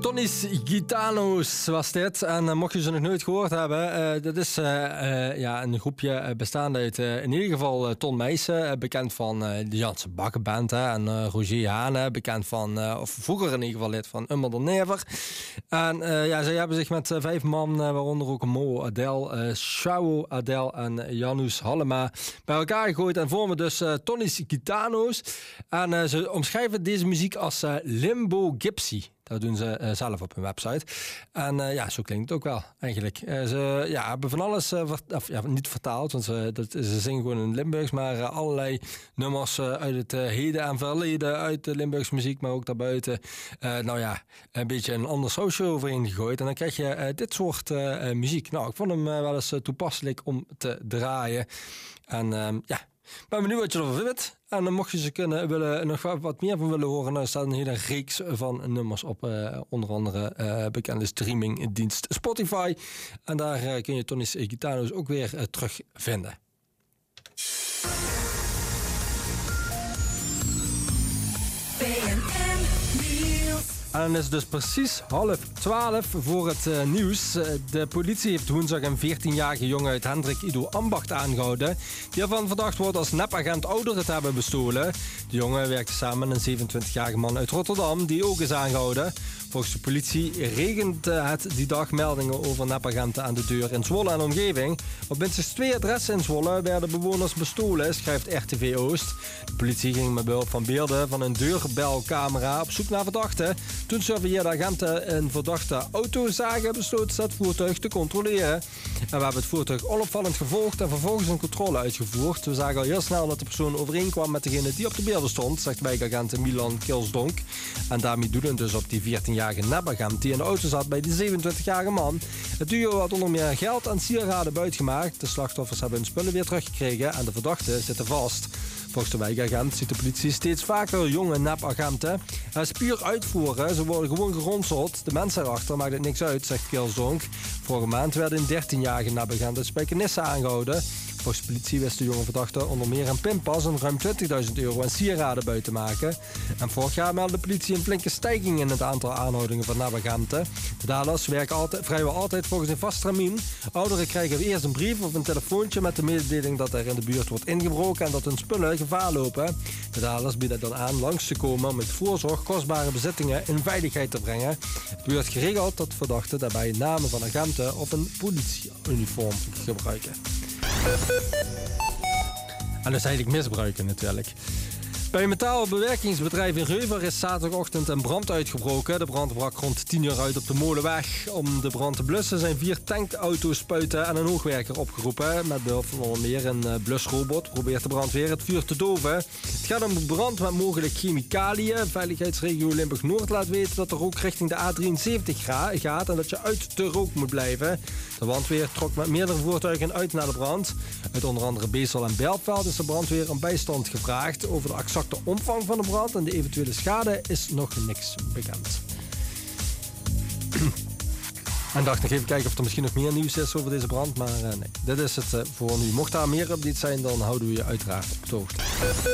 Tonnies Gitanos was dit. En mocht je ze nog nooit gehoord hebben, dat is een groepje bestaande uit in ieder geval Ton Meijsen, bekend van de Janse Bakkenband. En Roger Hane, bekend van, of vroeger in ieder geval lid van Immer dan Never. En zij hebben zich met 5 man, waaronder ook Mo Adel, Shao Adel en Janus Hallema, bij elkaar gegooid en vormen dus Tonnies Gitanos. En ze omschrijven deze muziek als limbo gypsy. Dat doen ze zelf op hun website. En zo klinkt het ook wel, eigenlijk. Ze hebben van alles, niet vertaald, want ze zingen gewoon in Limburgs, maar allerlei nummers uit het heden en verleden, uit de Limburgse muziek, maar ook daarbuiten. Een beetje een ander sausje overheen gegooid. En dan krijg je dit soort muziek. Nou, ik vond hem wel eens toepasselijk om te draaien. En ik ben benieuwd wat je ervan vindt. En dan mocht je ze nog wat meer van willen horen, dan staat een hele reeks van nummers op. Onder andere bekende streamingdienst Spotify. En daar kun je Tonnies Gitanos ook weer terugvinden. En dan is het dus precies 11:30 voor het nieuws. De politie heeft woensdag een 14-jarige jongen uit Hendrik Ido Ambacht aangehouden, die ervan verdacht wordt als nepagent ouderen te hebben bestolen. De jongen werkte samen met een 27-jarige man uit Rotterdam, die ook is aangehouden. Volgens de politie regent het die dag meldingen over nepagenten aan de deur in Zwolle en omgeving. Op minstens 2 adressen in Zwolle werden bewoners bestolen, schrijft RTV Oost. De politie ging met behulp van beelden van een deurbelcamera op zoek naar verdachten. Toen surveilleerde agenten een verdachte auto zagen, besloten ze het voertuig te controleren. En we hebben het voertuig onopvallend gevolgd en vervolgens een controle uitgevoerd. We zagen al heel snel dat de persoon overeenkwam met degene die op de beelden stond, zegt wijkagent Milan Kilsdonk. En daarmee doelen dus op die 14-jarige nepagent die in de auto zat bij die 27-jarige man. Het duo had onder meer geld en sieraden buitgemaakt. De slachtoffers hebben hun spullen weer teruggekregen en de verdachten zitten vast. Volgens de wijkagent ziet de politie steeds vaker jonge nepagenten puur uitvoeren. Ze worden gewoon geronseld. De mensen erachter maakt het niks uit, zegt Kilsdonk. Vorige maand werd een 13-jarige nepagent uit Spijkenisse aangehouden. Volgens de politie wist de jonge verdachte onder meer een pinpas en ruim €20.000 aan sieraden buiten te maken. En vorig jaar meldde de politie een flinke stijging in het aantal aanhoudingen van nepagenten. De daders werken vrijwel altijd volgens een vast termijn. Ouderen krijgen eerst een brief of een telefoontje met de mededeling dat er in de buurt wordt ingebroken en dat hun spullen gevaar lopen. De daders bieden dan aan langs te komen om met voorzorg kostbare bezittingen in veiligheid te brengen. Het gebeurt geregeld dat verdachten daarbij namen van agenten of een politieuniform gebruiken. En dat is eigenlijk misbruiken natuurlijk. Bij een metaalbewerkingsbedrijf in Reuver is zaterdagochtend een brand uitgebroken. De brand brak rond 10 uur uit op de Molenweg. Om de brand te blussen zijn 4 tankauto's, spuiten en een hoogwerker opgeroepen. Met behulp van onder meer een blusrobot probeert de brandweer het vuur te doven. Het gaat om een brand met mogelijk chemicaliën. Veiligheidsregio Limburg-Noord laat weten dat de rook richting de A73 gaat en dat je uit de rook moet blijven. De brandweer trok met meerdere voertuigen uit naar de brand. Uit onder andere Beesel en Belveld is de brandweer om bijstand gevraagd. Over de exacte omvang van de brand en de eventuele schade is nog niks bekend. En dacht nog even kijken of er misschien nog meer nieuws is over deze brand, maar nee. Dit is het voor nu. Mocht daar meer updates zijn, dan houden we je uiteraard op de hoogte.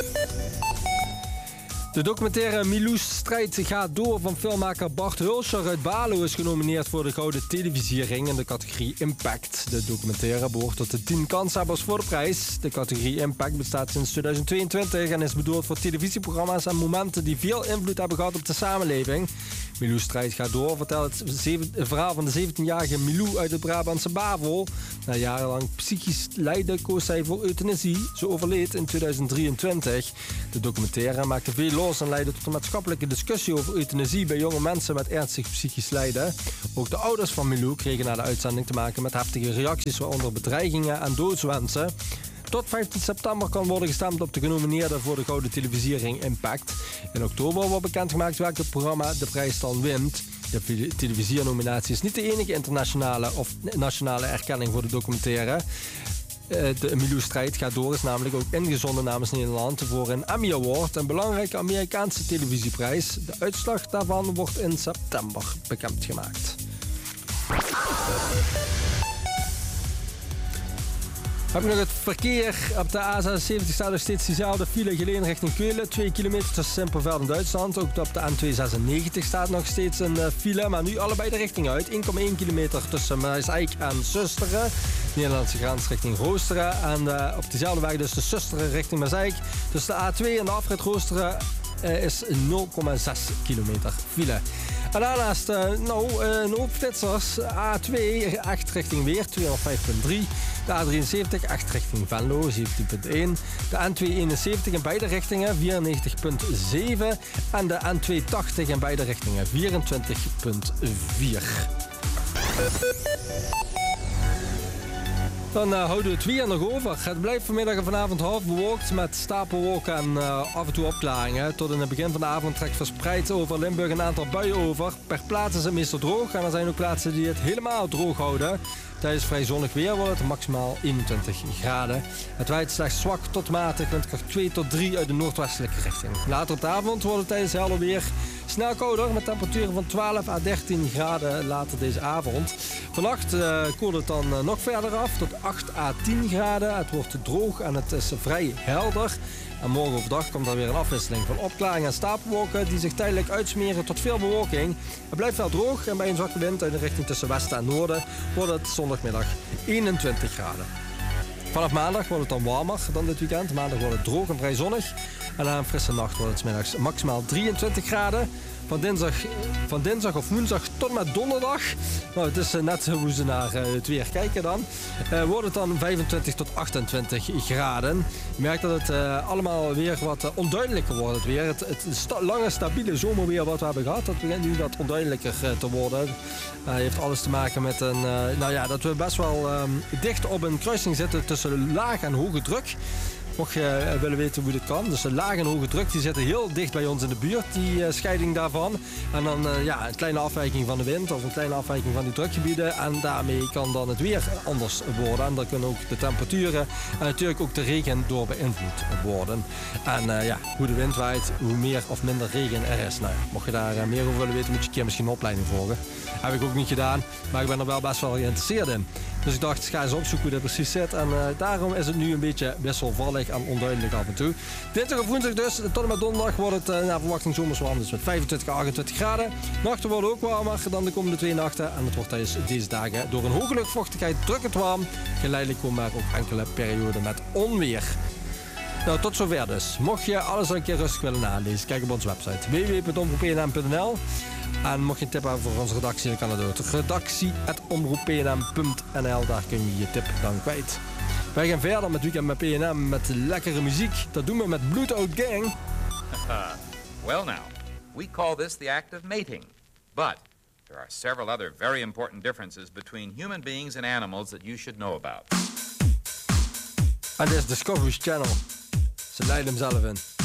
De documentaire Milous strijd gaat door van filmmaker Bart Hulscher uit Balo is genomineerd voor de Gouden Televisiering in de categorie Impact. De documentaire behoort tot de 10 kanshebbers voor de prijs. De categorie Impact bestaat sinds 2022 en is bedoeld voor televisieprogramma's en momenten die veel invloed hebben gehad op de samenleving. Milous strijd gaat door vertelt het verhaal van de 17-jarige Milou uit het Brabantse Bavel. Na jarenlang psychisch lijden koos zij voor euthanasie. Ze overleed in 2023. De documentaire maakte veel los en leidde tot een maatschappelijke discussie over euthanasie bij jonge mensen met ernstig psychisch lijden. Ook de ouders van Milou kregen na de uitzending te maken met heftige reacties, waaronder bedreigingen en doodswensen. Tot 15 september kan worden gestemd op de genomineerden voor de Gouden Televisiering Impact. In oktober wordt bekendgemaakt welk programma de prijs dan wint. De televisiernominatie is niet de enige internationale of nationale erkenning voor de documentaire. De Milou strijd gaat door is namelijk ook ingezonden namens Nederland voor een Emmy Award, een belangrijke Amerikaanse televisieprijs. De uitslag daarvan wordt in september bekendgemaakt. Heb ik nog het verkeer. Op de A76 staat nog steeds diezelfde file Geleen richting Keulen. 2 kilometer tussen Simpelveld en Duitsland. Ook op de N296 staat nog steeds een file. Maar nu allebei de richting uit. 1,1 kilometer tussen Maasijk en Susteren. Nederlandse grens richting Roosteren. En op diezelfde weg dus de Susteren richting Maasijk. Tussen de A2 en de afrit Roosteren is 0,6 kilometer file. En daarnaast een hoop flitsers. A2 echt richting Weer 205,3. De A73 echt richting Venlo 17,1. De N271 in beide richtingen 94,7. En de N280 in beide richtingen 24,4. Dan houden we het weer nog over. Het blijft vanmiddag en vanavond half bewolkt met stapelwolken en af en toe opklaringen. Tot in het begin van de avond trekt verspreid over Limburg een aantal buien over. Per plaats is het meestal droog en er zijn ook plaatsen die het helemaal droog houden. Tijdens vrij zonnig weer wordt het maximaal 21 graden. Het waait slechts zwak tot matig, windkracht 2 tot 3 uit de noordwestelijke richting. Later op de avond wordt het tijdens helder weer snel kouder met temperaturen van 12 à 13 graden later deze avond. Vannacht koelt het dan nog verder af tot 8 à 10 graden. Het wordt droog en het is vrij helder. En morgen overdag komt er weer een afwisseling van opklaringen en stapelwolken die zich tijdelijk uitsmeren tot veel bewolking. Het blijft wel droog en bij een zwakke wind uit de richting tussen westen en noorden wordt het zondagmiddag 21 graden. Vanaf maandag wordt het dan warmer dan dit weekend. Maandag wordt het droog en vrij zonnig. En na een frisse nacht wordt het 's middags maximaal 23 graden. Van dinsdag of woensdag tot met donderdag. Nou, het is net hoe ze naar het weer kijken dan. Wordt het dan 25 tot 28 graden. Je merkt dat het allemaal weer wat onduidelijker wordt. Het weer. Het lange stabiele zomerweer wat we hebben gehad. Dat begint nu wat onduidelijker te worden. Heeft alles te maken met dat we best wel dicht op een kruising zitten tussen laag en hoge druk. Mocht je willen weten hoe dit kan. Dus de lage en hoge druk die zitten heel dicht bij ons in de buurt, die scheiding daarvan. En dan een kleine afwijking van de wind of een kleine afwijking van die drukgebieden. En daarmee kan dan het weer anders worden. En dan kunnen ook de temperaturen en natuurlijk ook de regen door beïnvloed worden. En hoe de wind waait, hoe meer of minder regen er is. Nou ja, mocht je daar meer over willen weten, moet je een keer misschien een opleiding volgen. Heb ik ook niet gedaan, maar ik ben er wel best wel geïnteresseerd in. Dus ik dacht, ga eens opzoeken hoe dit precies zit. En daarom is het nu een beetje wisselvallig en onduidelijk af en toe. Dinsdag of woensdag dus, tot en met donderdag wordt het naar verwachting zomers warm. Dus met 25 à 28 graden. Nachten worden ook warmer dan de komende 2 nachten. En het wordt tijdens deze dagen door een hoge luchtvochtigheid drukkend warm. Geleidelijk komen er ook enkele perioden met onweer. Nou, tot zover dus. Mocht je alles een keer rustig willen nalezen, kijk op onze website www.omroepnm.nl. En mocht je een tip hebben voor onze redactie, dan kan het door redactie@omroepnm.nl. Daar kun je je tip dan kwijt. Wij gaan verder met Weekend met PNM met lekkere muziek. Dat doen we met Blood-Out Gang. Well now, we call this the act of mating. But there are several other very important differences between human beings and animals that you should know about. En dit is Discovery Channel. Ze leiden hem zelf in.